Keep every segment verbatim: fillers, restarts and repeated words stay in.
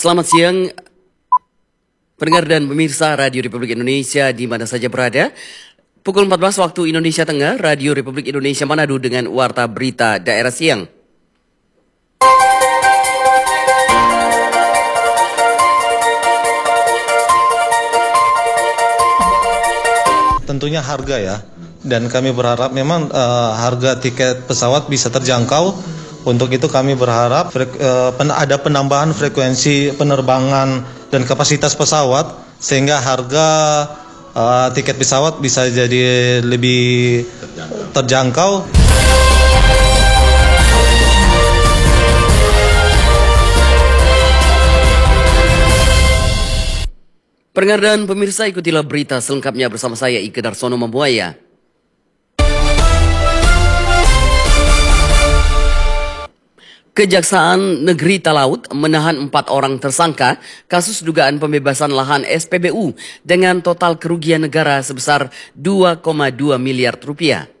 Selamat siang, pendengar dan pemirsa Radio Republik Indonesia di mana saja berada. Pukul empat belas waktu Indonesia Tengah, Radio Republik Indonesia Manado dengan Warta Berita Daerah Siang. Tentunya harga ya, dan kami berharap memang uh, harga tiket pesawat bisa terjangkau. Untuk itu kami berharap frek, uh, pen, ada penambahan frekuensi penerbangan dan kapasitas pesawat sehingga harga uh, tiket pesawat bisa jadi lebih terjangkau. Pendengar dan pemirsa, ikutilah berita selengkapnya bersama saya Ike Darsono Membuaya. Kejaksaan Negeri Talaut menahan empat orang tersangka kasus dugaan pembebasan lahan S P B U dengan total kerugian negara sebesar dua koma dua miliar rupiah.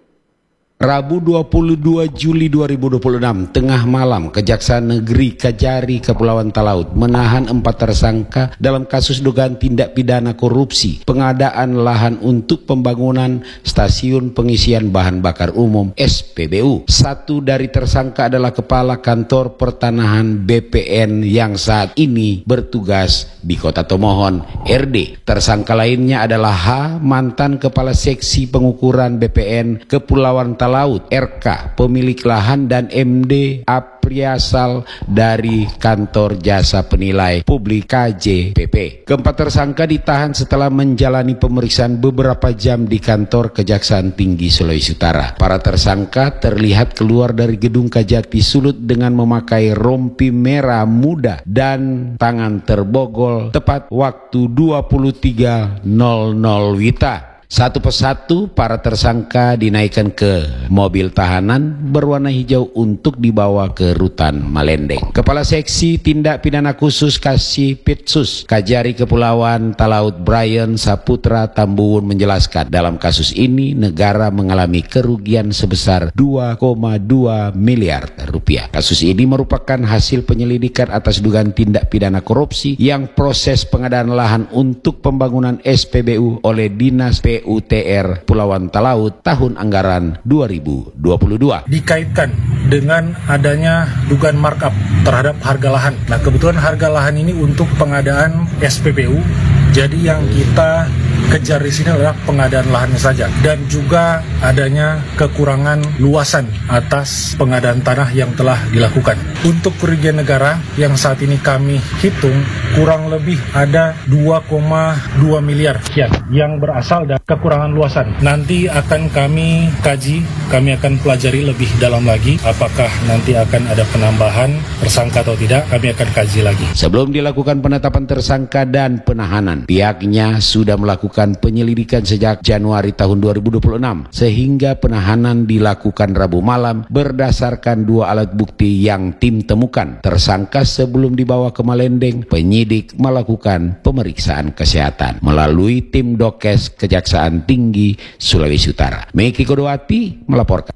Rabu dua puluh dua Juli dua ribu dua puluh enam, tengah malam, Kejaksaan Negeri Kajari Kepulauan Talaut menahan empat tersangka dalam kasus dugaan tindak pidana korupsi pengadaan lahan untuk pembangunan stasiun pengisian bahan bakar umum S P B U. Satu dari tersangka adalah Kepala Kantor Pertanahan B P N yang saat ini bertugas di Kota Tomohon, R D. Tersangka lainnya adalah H, mantan Kepala Seksi Pengukuran B P N Kepulauan Talaut Laut, R K, pemilik lahan, dan M D Apriasal dari Kantor Jasa Penilai Publik K J P P. Keempat tersangka ditahan setelah menjalani pemeriksaan beberapa jam di kantor Kejaksaan Tinggi Sulawesi Utara. Para tersangka terlihat keluar dari gedung Kajati Sulut dengan memakai rompi merah muda dan tangan terbogol tepat waktu dua puluh tiga nol nol Wita. Satu persatu para tersangka dinaikkan ke mobil tahanan berwarna hijau untuk dibawa ke rutan Malendeng. Kepala Seksi Tindak Pidana Khusus Kasipitsus Kajari Kepulauan Talaut Brian Saputra Tambuwun menjelaskan, dalam kasus ini negara mengalami kerugian sebesar dua koma dua miliar rupiah. Kasus ini merupakan hasil penyelidikan atas dugaan tindak pidana korupsi yang proses pengadaan lahan untuk pembangunan S P B U oleh Dinas P U T R Pulauan Talaut tahun anggaran dua ribu dua puluh dua. Dikaitkan dengan adanya dugaan markup terhadap harga lahan. Nah, kebetulan harga lahan ini untuk pengadaan S P B U. Jadi yang kita kejar di sini adalah pengadaan lahannya saja, dan juga adanya kekurangan luasan atas pengadaan tanah yang telah dilakukan. Untuk kerugian negara yang saat ini kami hitung kurang lebih ada dua koma dua miliar sekian yang berasal dari kekurangan luasan. Nanti akan kami kaji, kami akan pelajari lebih dalam lagi apakah nanti akan ada penambahan tersangka atau tidak, kami akan kaji lagi. Sebelum dilakukan penetapan tersangka dan penahanan, pihaknya sudah melakukan penyelidikan sejak Januari tahun dua ribu dua puluh enam sehingga penahanan dilakukan Rabu malam berdasarkan dua alat bukti yang tim temukan. Tersangka sebelum dibawa ke Malendeng, penyidik melakukan pemeriksaan kesehatan melalui tim Dokes Kejaksaan Tinggi Sulawesi Utara. Meki Kodowati melaporkan.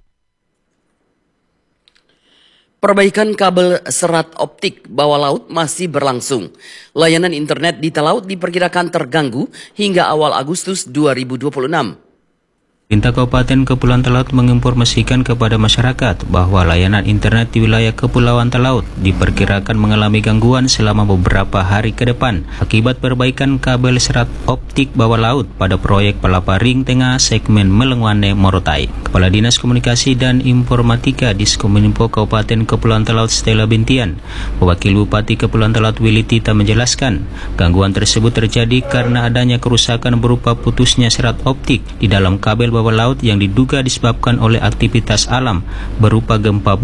Perbaikan kabel serat optik bawah laut masih berlangsung. Layanan internet di Talaut diperkirakan terganggu hingga awal Agustus dua ribu dua puluh enam. Pemerintah Kabupaten Kepulauan Talaut menginformasikan kepada masyarakat bahwa layanan internet di wilayah Kepulauan Talaut diperkirakan mengalami gangguan selama beberapa hari ke depan akibat perbaikan kabel serat optik bawah laut pada proyek Palapa Ring Tengah segmen Melengwane Morotai. Kepala Dinas Komunikasi dan Informatika Diskominfo Kabupaten Kepulauan Talaut Stella Bintian, Wakil Bupati Kepulauan Talaut Willy Tita menjelaskan, gangguan tersebut terjadi karena adanya kerusakan berupa putusnya serat optik di dalam kabel bawah laut yang diduga disebabkan oleh aktivitas alam berupa gempa bumi